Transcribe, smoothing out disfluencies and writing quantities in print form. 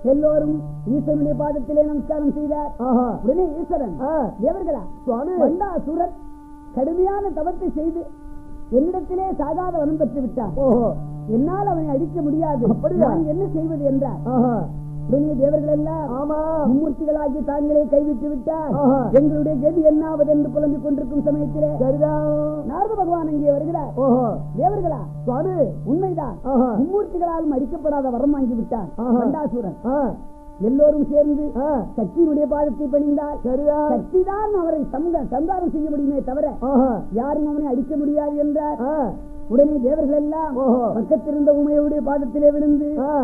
எல்லோரும் ஈஸ்வரனுடைய பாதத்திலே நமஸ்காரம் செய்தார். உடனே ஈஸ்வரன், தேவர்களா, வண்டாசுரன் கடுமையான தவத்தை செய்து என்னிடத்திலே சாகாத வனம் பெற்று விட்டான். என்னால் அவனை அழிக்க முடியாது, நான் என்ன செய்வது என்றார். உடனே தேவர்கள் எல்லாம் மும்மூர்த்திகளாகி தாங்களே கைவிட்டு விட்டார், எங்களுடைய கதி என்னாவது என்று புலம்பிக் கொண்டிருக்கும் சமயத்திலே நாரத பகவான் அங்கே வருகிறார். தேவர்களா, சுவாமி உண்மைதான், மும்மூர்த்திகளாலும் அடிக்கப்படாத வரம் வாங்கி விட்டார் வண்டாசுரன். எல்லோரும் சேர்ந்து சக்தியினுடைய பாதத்தை பணிந்தால் சக்திதான் அவரை சந்தாரம் செய்ய முடியுமே தவிர யாரும் அவனை அடிக்க முடியாது என்றார். உடனே தேவர்கள் எல்லாம் பக்கத்திருந்த உமையுடைய பாதத்திலே விழுந்து